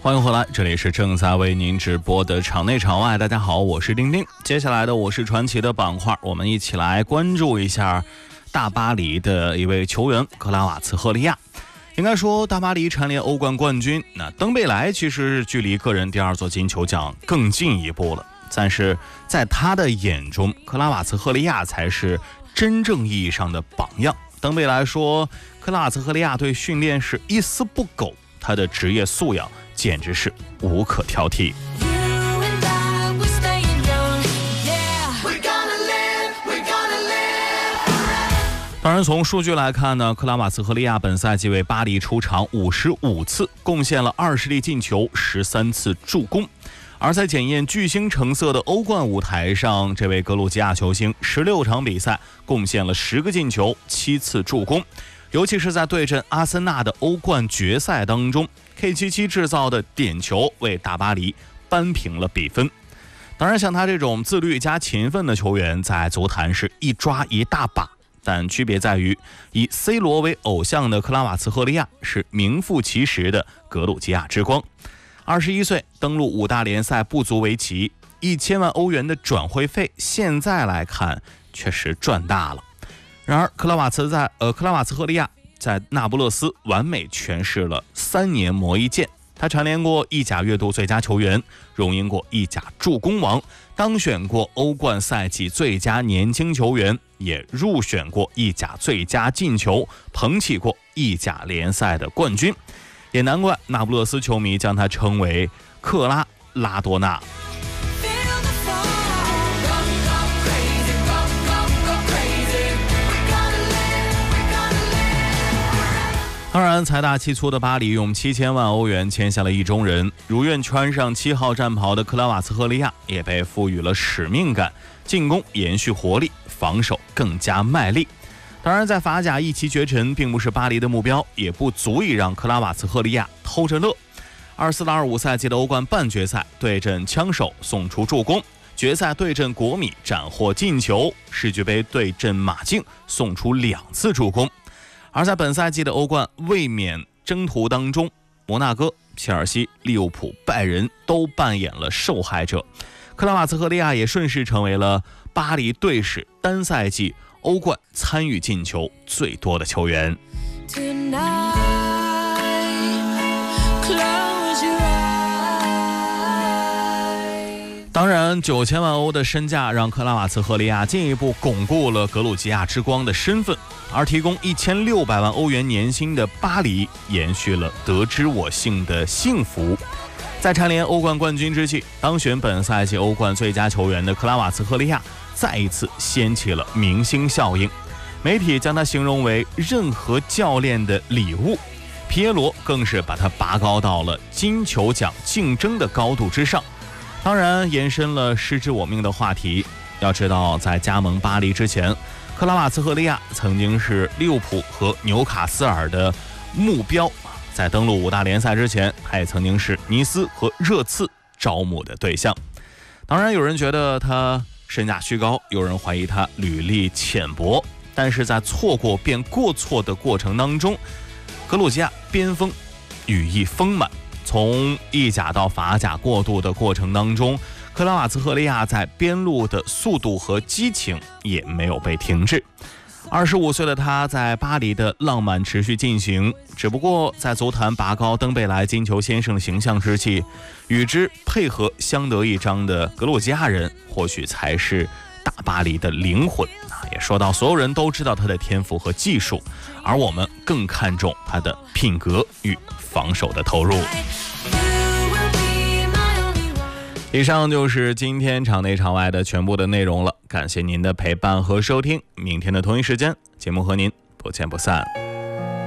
欢迎回来，这里是正在为您直播的场内场外。大家好，我是丁丁。接下来的我是传奇的板块，我们一起来关注一下大巴黎的一位球员克拉瓦茨赫利亚。应该说大巴黎蝉联欧冠冠军，那登贝莱其实距离个人第2座金球奖更进一步了，但是在他的眼中，克拉瓦茨赫利亚才是真正意义上的榜样。登贝莱说，克拉瓦茨赫利亚对训练是一丝不苟，他的职业素养简直是无可挑剔。当然，从数据来看呢，克拉瓦茨赫利亚本赛季为巴黎出场55次，贡献了20粒进球，13次助攻。而在检验巨星成色的欧冠舞台上，这位格鲁吉亚球星16场比赛贡献了10个进球，7次助攻。尤其是在对阵阿森纳的欧冠决赛当中， K77 制造的点球为大巴黎扳平了比分。当然，像他这种自律加勤奋的球员，在足坛是一抓一大把，但区别在于，以 C 罗为偶像的克拉瓦茨赫利亚是名副其实的格鲁吉亚之光。21岁登陆5大联赛不足为奇，1000万欧元的转会费，现在来看确实赚大了。然而，克拉瓦茨赫利亚在那不勒斯完美诠释了3年磨一剑。他蝉联过意甲月度最佳球员，荣膺过意甲助攻王，当选过欧冠赛季最佳年轻球员，也入选过意甲最佳进球，捧起过意甲联赛的冠军。也难怪那不勒斯球迷将他称为克拉多纳。当然，财大气粗的巴黎用7000万欧元签下了意中人，如愿穿上7号战袍的克拉瓦茨赫利亚也被赋予了使命感，进攻延续活力，防守更加卖力。当然，在法甲一骑绝尘并不是巴黎的目标，也不足以让克拉瓦茨赫利亚偷着乐。24-25赛季的欧冠半决赛对阵枪手送出助攻，决赛对阵国米斩获进球，世俱杯对阵马竞送出2次助攻。而在本赛季的欧冠卫冕征途当中，摩纳哥、切尔西、利物浦、拜仁都扮演了受害者，克拉瓦茨赫利亚也顺势成为了巴黎队史单赛季欧冠参与进球最多的球员。当然，9000万欧的身价让克拉瓦茨赫利亚进一步巩固了格鲁吉亚之光的身份，而提供1600万欧元年薪的巴黎延续了得之我幸的幸福。在蝉联欧冠冠军之际，当选本赛季欧冠最佳球员的克拉瓦茨赫利亚再一次掀起了明星效应，媒体将他形容为任何教练的礼物，皮耶罗更是把他拔高到了金球奖竞争的高度之上。当然，延伸了失之我命的话题。要知道，在加盟巴黎之前，克拉瓦茨赫利亚曾经是利物浦和纽卡斯尔的目标，在登陆5大联赛之前，他也曾经是尼斯和热刺招募的对象。当然，有人觉得他身价虚高，有人怀疑他履历浅薄，但是在错过变过错的过程当中，格鲁吉亚边锋羽翼丰满。从意甲到法甲过渡的过程当中，克拉瓦茨赫利亚在边路的速度和激情也没有被停滞。25岁的他在巴黎的浪漫持续进行，只不过在足坛拔高登贝莱金球先生的形象之际，与之配合相得益彰的格鲁吉亚人或许才是大巴黎的灵魂。也说到，所有人都知道他的天赋和技术，而我们更看重他的品格与防守的投入。以上就是今天场内场外的全部的内容了，感谢您的陪伴和收听，明天的同一时间节目和您不见不散。